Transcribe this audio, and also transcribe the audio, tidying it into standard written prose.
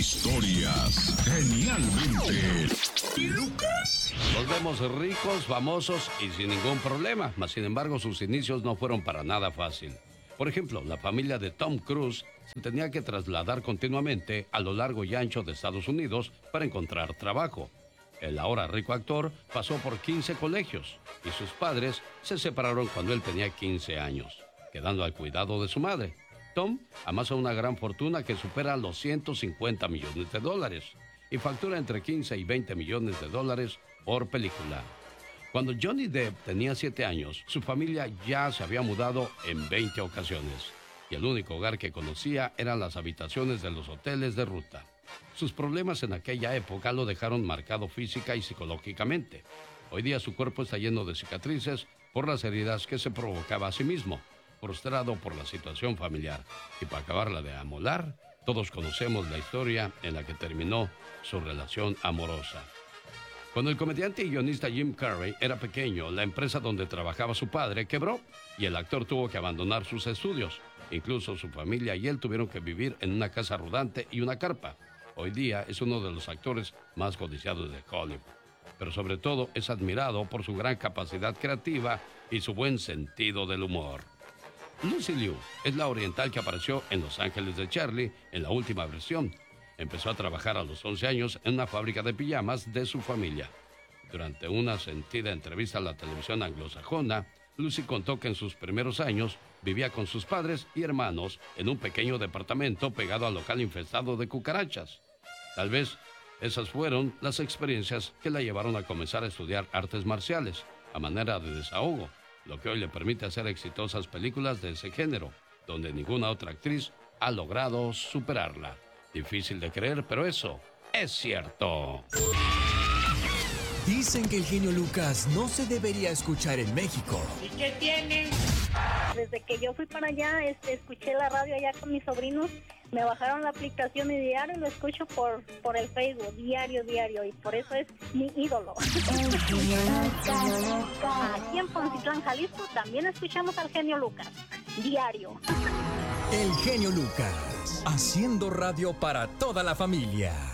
Historias genialmente Lucas. Los vemos ricos, famosos y sin ningún problema, mas sin embargo sus inicios no fueron para nada fácil. Por ejemplo, la familia de Tom Cruise se tenía que trasladar continuamente a lo largo y ancho de Estados Unidos para encontrar trabajo. El ahora rico actor pasó por 15 colegios y sus padres se separaron cuando él tenía 15 años, quedando al cuidado de su madre. Tom amasa una gran fortuna que supera los 150 millones de dólares y factura entre 15 y 20 millones de dólares por película. Cuando Johnny Depp tenía 7 años, su familia ya se había mudado en 20 ocasiones y el único hogar que conocía eran las habitaciones de los hoteles de ruta. Sus problemas en aquella época lo dejaron marcado física y psicológicamente. Hoy día su cuerpo está lleno de cicatrices por las heridas que se provocaba a sí mismo, frustrado por la situación familiar. Y para acabarla de amolar, todos conocemos la historia en la que terminó su relación amorosa. Cuando el comediante y guionista Jim Carrey era pequeño, la empresa donde trabajaba su padre quebró y el actor tuvo que abandonar sus estudios. Incluso su familia y él tuvieron que vivir en una casa rodante y una carpa. Hoy día es uno de los actores más codiciados de Hollywood, pero sobre todo es admirado por su gran capacidad creativa y su buen sentido del humor. Lucy Liu es la oriental que apareció en Los Ángeles de Charlie en la última versión. Empezó a trabajar a los 11 años en una fábrica de pijamas de su familia. Durante una sentida entrevista a la televisión anglosajona, Lucy contó que en sus primeros años vivía con sus padres y hermanos en un pequeño departamento pegado al local infestado de cucarachas. Tal vez esas fueron las experiencias que la llevaron a comenzar a estudiar artes marciales a manera de desahogo, lo que hoy le permite hacer exitosas películas de ese género, donde ninguna otra actriz ha logrado superarla. Difícil de creer, pero eso es cierto. Dicen que el genio Lucas no se debería escuchar en México. ¿Y qué tiene? Desde que yo fui para allá, escuché la radio allá con mis sobrinos, me bajaron la aplicación y diario lo escucho por el Facebook, diario, y por eso es mi ídolo. Aquí en Poncitlán, Jalisco, también escuchamos al genio Lucas, diario. El genio Lucas, haciendo radio para toda la familia.